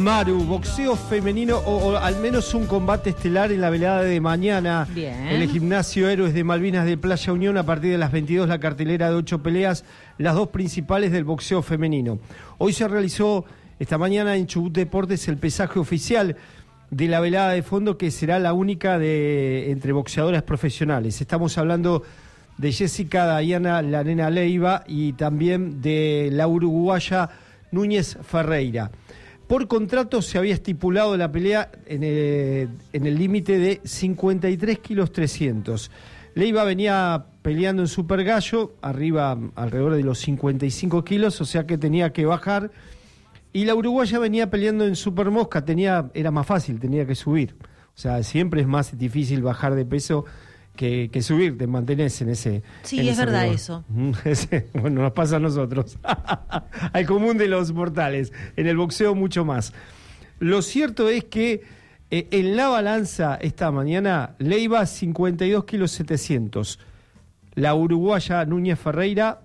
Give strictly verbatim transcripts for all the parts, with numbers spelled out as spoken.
Maru, boxeo femenino o, o al menos un combate estelar en la velada de mañana. Bien. En el gimnasio Héroes de Malvinas de Playa Unión, a partir de las veintidós, la cartelera de ocho peleas, las dos principales del boxeo femenino. Hoy se realizó esta mañana en Chubut Deportes el pesaje oficial de la velada de fondo, que será la única de entre boxeadoras profesionales. Estamos hablando de Jessica Diana La Nena Leiva y también de la uruguaya Núñez Ferreira. Por contrato se había estipulado la pelea en el en el límite de cincuenta y tres kilos trescientos. Leiva venía peleando en Super Gallo, arriba alrededor de los cincuenta y cinco kilos, o sea que tenía que bajar. Y la uruguaya venía peleando en Super Mosca, tenía, era más fácil, tenía que subir. O sea, siempre es más difícil bajar de peso que, que subir, te mantenés en ese... Sí, en es ese verdad rigor. eso. Ese, bueno, nos pasa a nosotros. Al común de los mortales. En el boxeo mucho más. Lo cierto es que eh, en la balanza esta mañana, Leiva cincuenta y dos kilos setecientos. La uruguaya Núñez Ferreira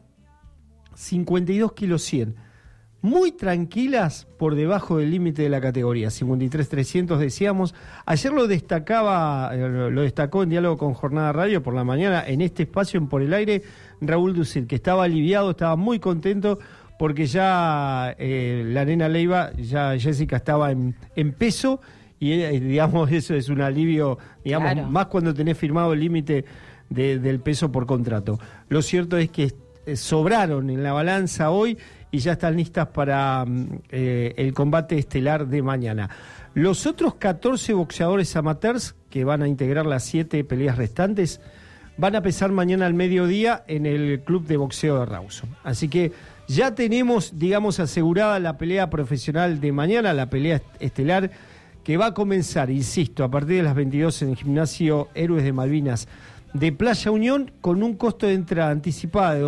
cincuenta y dos kilos cien. Muy tranquilas por debajo del límite de la categoría, cincuenta y tres trescientos decíamos. Ayer lo destacaba, lo destacó en diálogo con Jornada Radio por la mañana, en este espacio en Por el Aire, Raúl Ducil, que estaba aliviado, estaba muy contento porque ya eh, la nena Leiva, ya Jessica estaba en, en peso y eh, digamos eso es un alivio, digamos, claro. Más cuando tenés firmado el límite de, del peso por contrato. Lo cierto es que eh, sobraron en la balanza hoy y ya están listas para eh, el combate estelar de mañana. Los otros catorce boxeadores amateurs que van a integrar las siete peleas restantes van a pesar mañana al mediodía en el Club de Boxeo de Rawson. Así que ya tenemos, digamos, asegurada la pelea profesional de mañana, la pelea estelar, que va a comenzar, insisto, a partir de las veintidós en el gimnasio Héroes de Malvinas de Playa Unión, con un costo de entrada anticipada de